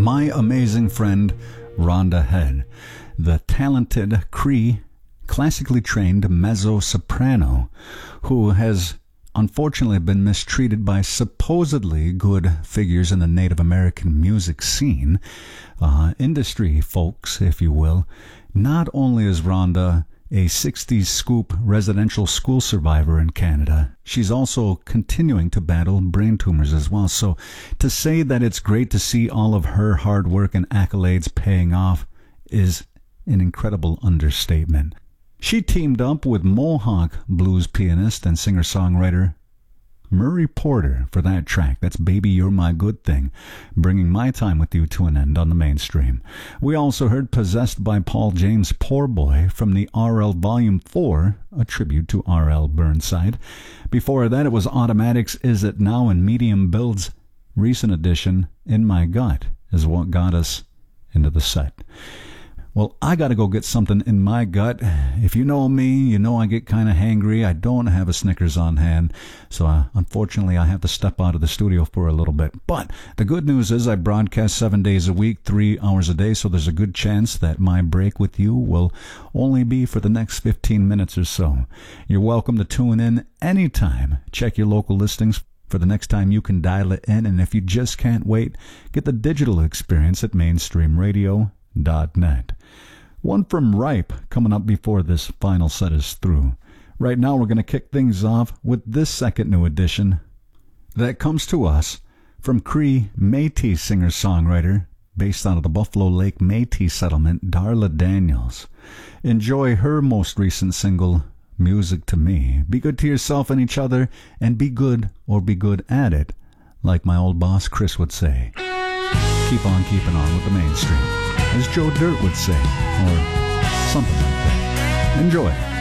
my amazing friend Rhonda Head, the talented Cree, classically trained mezzo-soprano who has unfortunately been mistreated by supposedly good figures in the Native American music scene, industry folks, if you will. Not only is Rhonda a 60s scoop residential school survivor in Canada, she's also continuing to battle brain tumors as well. So to say that it's great to see all of her hard work and accolades paying off is an incredible understatement. She teamed up with Mohawk blues pianist and singer-songwriter Murray Porter for that track. That's Baby You're My Good Thing, bringing my time with you to an end on the mainstream. We also heard Possessed by Paul James Poor Boy from the RL Volume 4, a tribute to R.L. Burnside. Before that, it was Automatic's Is It Now, and Medium Build's recent edition, In My Gut, is what got us into the set. Well, I got to go get something in my gut. If you know me, you know I get kind of hangry. I don't have a Snickers on hand, so unfortunately I have to step out of the studio for a little bit. But the good news is I broadcast 7 days a week, 3 hours a day, so there's a good chance that my break with you will only be for the next 15 minutes or so. You're welcome to tune in anytime. Check your local listings for the next time you can dial it in, and if you just can't wait, get the digital experience at mainstreamradio.net. One from Ripe coming up before this final set is through. Right now we're going to kick things off with this second new edition that comes to us from Cree Métis singer-songwriter based out of the Buffalo Lake Métis settlement, Darla Daniels. Enjoy her most recent single, Music to Me. Be good to yourself and each other, and be good or be good at it, like my old boss Chris would say. Keep on keeping on with the mainstream, as Joe Dirt would say, or something like that. Enjoy.